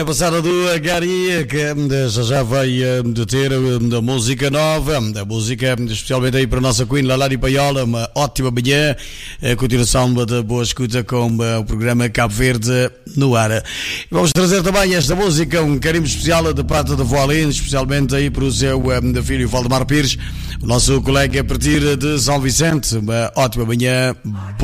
passada do Gari, que já veio de ter da música nova, da música especialmente aí para a nossa Queen Lalari Paiola, uma ótima manhã, a continuação da boa escuta com o programa Cabo Verde no ar. Vamos trazer também esta música, um carimbo especial de Prata de Voalin, especialmente aí para o seu filho Valdemar Pires, o nosso colega a partir de São Vicente. Uma ótima manhã.